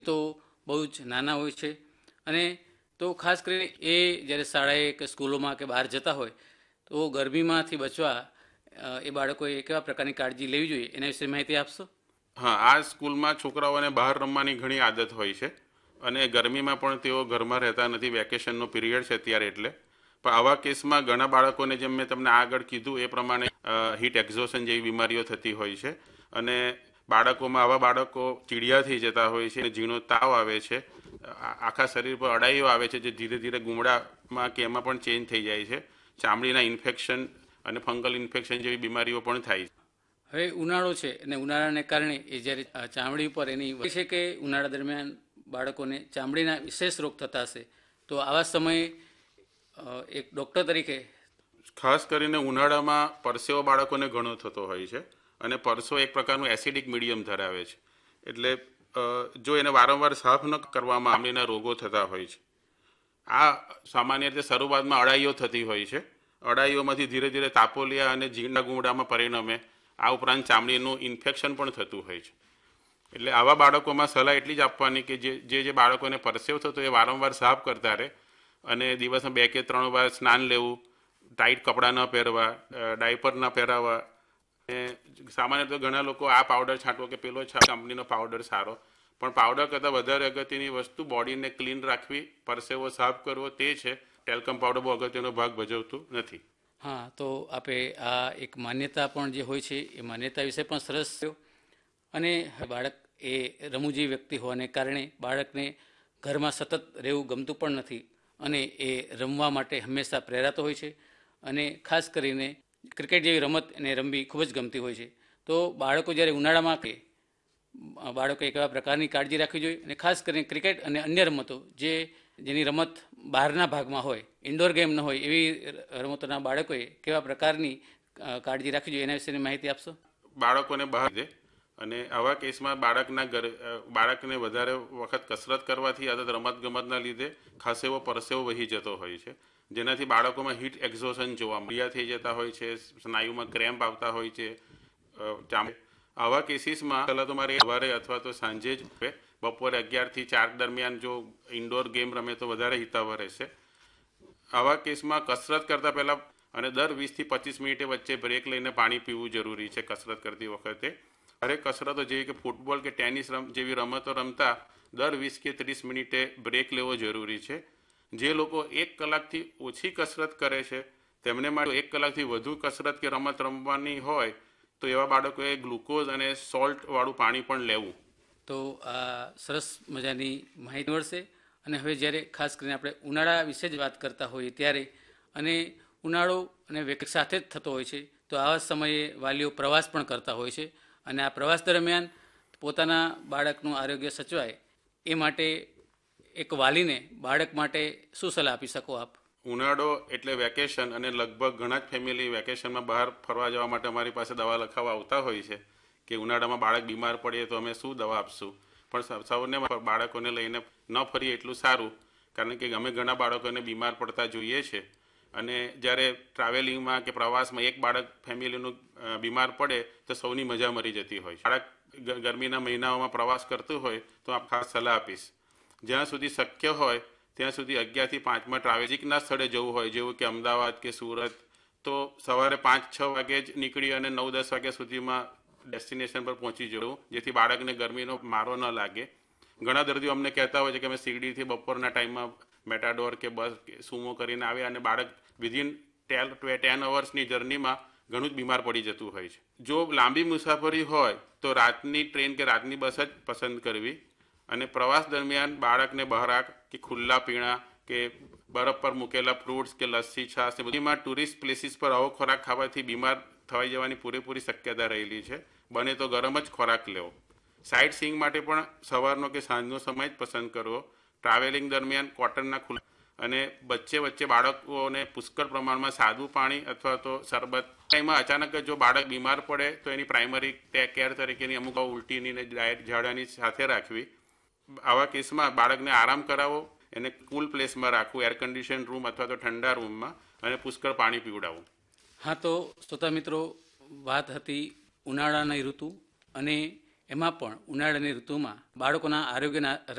તો બહુ જ નાના હોય છે. અને તો ખાસ કરીને એ જ્યારે શાળાએ કે સ્કૂલોમાં કે બહાર જતા હોય તો ગરમીમાંથી બચવા એ બાળકોએ કેવા પ્રકારની કાળજી લેવી જોઈએ એના વિશે માહિતી આપશો? હા, આ સ્કૂલમાં છોકરાઓને બહાર રમવાની ઘણી આદત હોય છે અને ગરમીમાં પણ તેઓ ઘરમાં રહેતા નથી. વેકેશનનો પીરિયડ છે ત્યારે એટલે પણ આવા કેસમાં ઘણા બાળકોને, જેમ મેં તમને આગળ કીધું એ પ્રમાણે, હીટ એક્ઝોશન જેવી બીમારીઓ થતી હોય છે અને આવા બાળકો ચીડિયા થઈ જતા હોય છે, ઝીણો તાવ આવે છે, આખા શરીર પર અડાઈઓ આવે છે જે ધીરે ધીરે ગુમડામાં કે એમાં પણ ચેન્જ થઈ જાય છે. ચામડીના ઇન્ફેક્શન અને ફંગલ ઇન્ફેક્શન જેવી બીમારીઓ પણ થાય છે. હવે ઉનાળો છે અને ઉનાળાને કારણે એ જ્યારે ચામડી ઉપર એની છે કે ઉનાળા દરમિયાન બાળકોને ચામડીના વિશેષ રોગ થતા હશે, તો આવા સમયે એક ડૉક્ટર તરીકે ખાસ કરીને ઉનાળામાં પરસેવો બાળકોને ઘણો થતો હોય છે અને પરસો એક પ્રકારનું એસિડિક મીડિયમ ધરાવે છે. એટલે જો એને વારંવાર સાફ ન કરવામાં ચામડીના રોગો થતા હોય છે. આ સામાન્ય રીતે શરૂઆતમાં અળાઈઓ થતી હોય છે. અળાઈઓમાંથી ધીરે ધીરે તાપોલિયા અને ઝીણા ગુમડામાં પરિણમે. આ ઉપરાંત ચામડીનું ઇન્ફેક્શન પણ થતું હોય છે. એટલે આવા બાળકોમાં સલાહ એટલી જ આપવાની કે જે બાળકોને પરસેવો થતો એ વારંવાર સાફ કરતા રહે અને દિવસમાં 2 કે 3 વાર સ્નાન લેવું, ટાઈટ કપડાં ન પહેરવા, ડાયપર ન પહેરાવવા. સામાન્ય રીતે ઘણા લોકો આ પાવડર છાંટવો કે પેલો કંપનીનો પાવડર સારો, પણ પાવડર કરતાં વધારે અગત્યની વસ્તુ બોડીને ક્લીન રાખવી, પરસેવો સાફ કરવો તે છે. ટેલ્કમ પાવડર બહુ અગત્યનો ભાગ ભજવતું નથી. હા, તો આપે આ એક માન્યતા પણ જે હોય છે એ માન્યતા વિશે પણ સરસ થયો. અને બાળક એ રમૂજી વ્યક્તિ હોવાને કારણે બાળકને ઘરમાં સતત રહેવું ગમતું પણ નથી અને એ રમવા માટે હંમેશા પ્રેરાતો હોય છે. અને ખાસ કરીને ક્રિકેટ જેવી રમત એને રમવી ખૂબ જ ગમતી હોય છે. તો બાળકો જ્યારે ઉનાળામાં કે બાળકોએ કેવા પ્રકારની કાળજી રાખવી જોઈએ, અને ખાસ કરીને ક્રિકેટ અને અન્ય રમતો જેની રમત બહારના ભાગમાં હોય, ઇન્ડોર ગેમ ન હોય એવી રમતોના બાળકોએ કેવા પ્રકારની કાળજી રાખવી જોઈએ એના વિશેની માહિતી આપશો? બાળકોને બહાર દે અને આવા કેસમાં બાળકને વધારે વખત કસરત કરવાથી અથવા રમતગમતના લીધે ખાસ એવો પરસેવો વહી જતો હોય છે, જેનાથી બાળકોમાં હીટ એક્ઝોશન જોવા મળ્યા થઈ જતા હોય છે, સ્નાયુમાં ક્રેમ્પ આવતા હોય છે. આવા કેસીસમાં પહેલાં તો મારે સવારે અથવા તો સાંજે જ બપોરે 11 થી 4 દરમિયાન જો ઇન્ડોર ગેમ રમે તો વધારે હિતાવહ રહેશે. આવા કેસમાં કસરત કરતાં પહેલાં અને દર 20 થી 25 મિનિટે વચ્ચે બ્રેક લઈને પાણી પીવું જરૂરી છે કસરત કરતી વખતે. દરેક કસરતો જેવી કે ફૂટબોલ કે ટેનિસ જેવી રમતો રમતા દર 20 કે 30 મિનિટે બ્રેક લેવો જરૂરી છે. જે લોકો 1 કલાકથી ઓછી કસરત કરે છે તેમને માટે 1 કલાકથી વધુ કસરત કે રમત રમવાની હોય તો એવા બાળકોએ ગ્લુકોઝ અને સોલ્ટવાળું પાણી પણ લેવું. તો આ સરસ મજાની માહિતી મળશે. અને હવે જ્યારે ખાસ કરીને આપણે ઉનાળા વિશે જ વાત કરતા હોઈએ ત્યારે, અને ઉનાળો અને વેકેશન સાથે જ થતો હોય છે, તો આવા સમયે વાલીઓ પ્રવાસ પણ કરતા હોય છે. અને આ પ્રવાસ દરમિયાન પોતાના બાળકનું આરોગ્ય સચવાય એ માટે એક વાલીને બાળક માટે શું સલાહ આપી શકો આપ? ઉનાળો એટલે વેકેશન અને લગભગ ઘણા જ ફેમિલી વેકેશનમાં બહાર ફરવા જવા માટે અમારી પાસે દવા લખાવવા આવતા હોય છે કે ઉનાળામાં બાળક બીમાર પડીએ તો અમે શું દવા આપશું. પણ સૌને બાળકોને લઈને ન ફરીએ એટલું સારું, કારણ કે અમે ઘણા બાળકોને બીમાર પડતા જોઈએ છે. અને જ્યારે ટ્રાવેલિંગમાં કે પ્રવાસમાં એક બાળક ફેમિલીનું બીમાર પડે તો સૌની મજા મરી જતી હોય. બાળક ગરમીના મહિનાઓમાં પ્રવાસ કરતું હોય તો આ ખાસ સલાહ આપીશ. જ્યાં સુધી શક્ય હોય ત્યાં સુધી 11 થી 5માં ટ્રાવેલિંગના સ્થળે જવું હોય, જેવું કે અમદાવાદ કે સુરત, તો સવારે 5-6 વાગે જ નીકળી અને 9-10 વાગ્યા સુધીમાં ડેસ્ટિનેશન પર પહોંચી જવું, જેથી બાળકને ગરમીનો મારો ન લાગે. ઘણા દર્દીઓ અમને કહેતા હોય છે કે અમે શિરડીથી બપોરના ટાઈમમાં મેટાડોર કે બસ કે સુમો કરીને આવ્યા અને બાળક વિધિન 10 અવર્સની જર્નીમાં ઘણું જ બીમાર પડી જતું હોય છે. જો લાંબી મુસાફરી હોય તો રાતની ટ્રેન કે રાતની બસ જ પસંદ કરવી. અને પ્રવાસ દરમિયાન બાળકને બહાર કે ખુલ્લા પીણા કે બરફ પર મૂકેલા ફ્રૂટ્સ કે લસ્સી, છાશ એ બધીમાં ટુરિસ્ટ પ્લેસીસ પર આવો ખોરાક ખાવાથી બીમાર થવાઈ જવાની પૂરેપૂરી શક્યતા રહેલી છે. બને તો ગરમ જ ખોરાક લેવો. સાઇટ સીઈંગ માટે પણ સવારનો કે સાંજનો સમય જ પસંદ કરવો. ટ્રાવેલિંગ દરમિયાન કોટનના ખુલ્લા અને વચ્ચે બાળકોને પુષ્કળ પ્રમાણમાં સાદું પાણી અથવા તો શરબત. એમાં અચાનક જો બાળક બીમાર પડે તો એની પ્રાઇમરી કેર તરીકેની અમુક ઉલટીની ને ઝાડાની સાથે રાખવી. આવા કેસમાં બાળકને આરામ કરાવો, એને કૂલ પ્લેસમાં રાખવું, એર કન્ડિશન રૂમ અથવા તો ઠંડા રૂમમાં, અને પુષ્કળ પાણી પીવડાવવું. હા, તો શ્રોતા મિત્રો, વાત હતી ઉનાળાની ઋતુ અને એમાં પણ ઉનાળાની ઋતુમાં બાળકોના આરોગ્યના